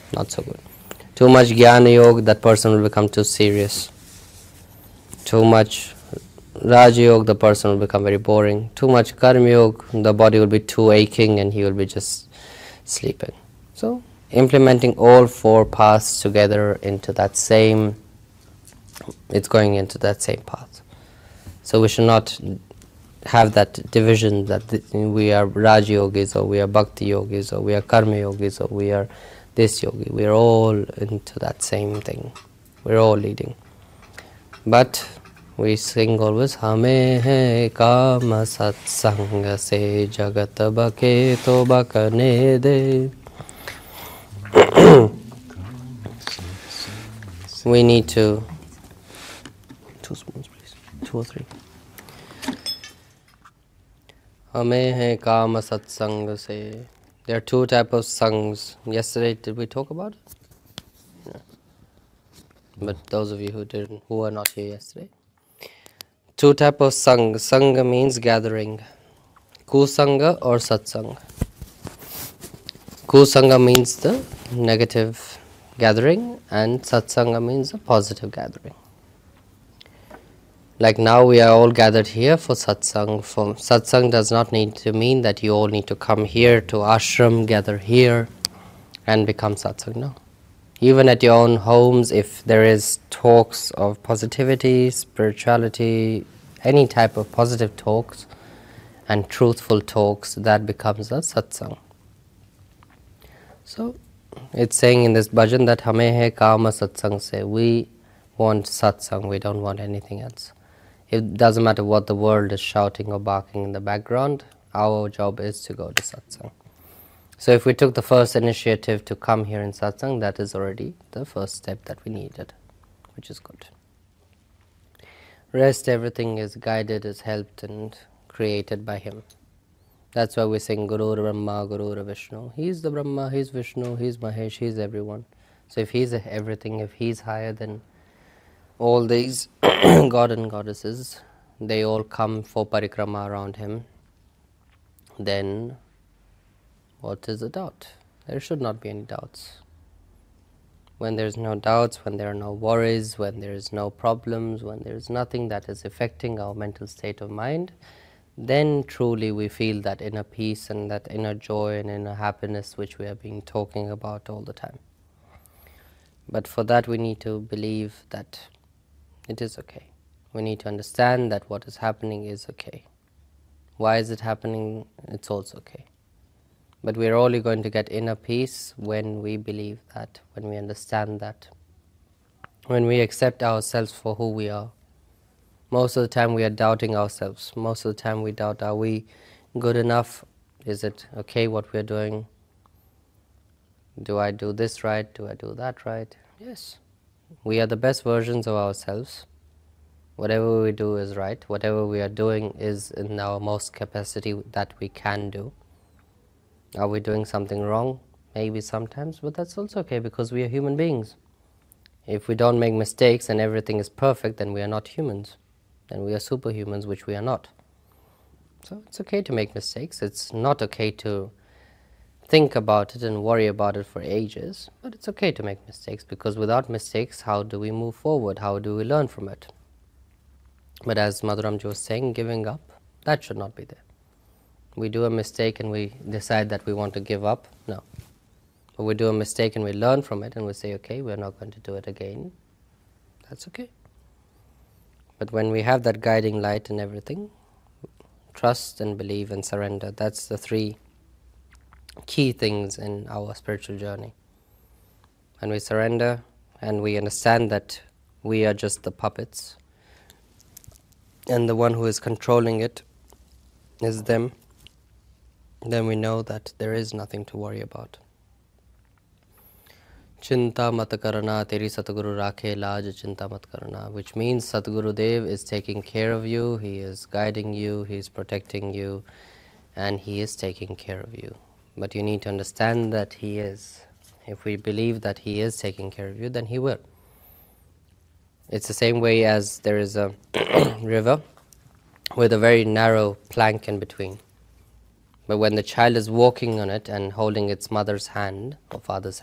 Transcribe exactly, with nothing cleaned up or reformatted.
not so good. Too much Jnana Yoga, that person will become too serious. Too much Raja Yoga, the person will become very boring. Too much Karma Yoga, the body will be too aching and he will be just sleeping. So, implementing all four paths together into that same, it's going into that same path. So we should not have that division that we are Raja Yogis or we are Bhakti Yogis or we are Karma Yogis or we are this yogi. We are all into that same thing. We are all leading. But we sing always, Hame hai kama satsanga se jagat bake to bakane de. We need to, two spoons please, two or three. Hame hai kama satsanga se. There are two types of sangs. Yesterday, did we talk about it? No. But those of you who didn't, who were not here yesterday. Two types of sang. Sangha means gathering. Kusanga or satsang. Kusanga means the negative gathering and satsanga means the positive gathering. Like now we are all gathered here for satsang. For satsang does not need to mean that you all need to come here to ashram, gather here and become satsang. No. Even at your own homes, if there is talks of positivity, spirituality, any type of positive talks and truthful talks, that becomes a satsang. So it's saying in this bhajan that hame hai kama satsang se. We want satsang, we don't want anything else. It doesn't matter what the world is shouting or barking in the background, our job is to go to satsang. So if we took the first initiative to come here in satsang, that is already the first step that we needed, which is good. Rest, everything is guided, is helped and created by him. That's why we sing Guru Brahma, Guru Vishnu. He's the Brahma, he's Vishnu, he's Mahesh, he's everyone. So if he's everything, if he's higher than all these god and goddesses, they all come for parikrama around him, then what is the doubt? There should not be any doubts. When there is no doubts, when there are no worries, when there is no problems, when there is nothing that is affecting our mental state of mind, then truly we feel that inner peace and that inner joy and inner happiness which we have been talking about all the time. But for that we need to believe that it is okay. We need to understand that what is happening is okay. Why is it happening? It's also okay. But we are only going to get inner peace when we believe that, when we understand that, when we accept ourselves for who we are. Most of the time we are doubting ourselves. Most of the time we doubt, are we good enough? Is it okay what we are doing? Do I do this right? Do I do that right? Yes. We are the best versions of ourselves. Whatever we do is right. Whatever we are doing is in our most capacity that we can do. Are we doing something wrong? Maybe sometimes, but that's also okay because we are human beings. If we don't make mistakes and everything is perfect, then we are not humans. Then we are superhumans, which we are not. So it's okay to make mistakes. It's not okay to think about it and worry about it for ages, but it's okay to make mistakes because without mistakes, how do we move forward? How do we learn from it? But as Madhuramji was saying, giving up, that should not be there. We do a mistake and we decide that we want to give up. No. But we do a mistake and we learn from it and we say, okay, we're not going to do it again. That's okay. But when we have that guiding light and everything, trust and believe and surrender, that's the three key things in our spiritual journey. When we surrender and we understand that we are just the puppets and the one who is controlling it is them, then we know that there is nothing to worry about. Chinta mat karna, teri Satguru rakhe laaj chinta mat karna, which means Satguru Dev is taking care of you, he is guiding you, he is protecting you, and he is taking care of you. But you need to understand that he is. If we believe that he is taking care of you, then he will. It's the same way as there is a river with a very narrow plank in between. But when the child is walking on it and holding its mother's hand or father's